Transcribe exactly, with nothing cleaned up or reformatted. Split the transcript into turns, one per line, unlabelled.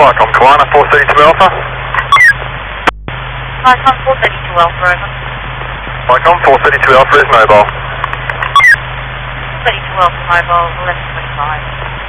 Flycom Kiwana, four thirty-two Alpha.
Flycom four thirty-two Alpha, over.
Flycom four thirty-two Alpha is mobile.
four thirty-two Alpha mobile, eleven twenty-five.